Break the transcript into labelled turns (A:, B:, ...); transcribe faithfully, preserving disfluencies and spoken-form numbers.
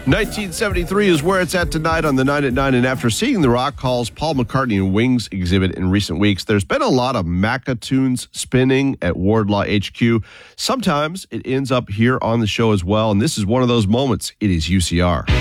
A: nineteen seventy-three is where it's at tonight on the nine at nine. And after seeing the Rock Hall's Paul McCartney and Wings exhibit in recent weeks, there's been a lot of Macca tunes spinning at Wardlaw H Q. Sometimes it ends up here on the show as well. And this is one of those moments. It is U C R.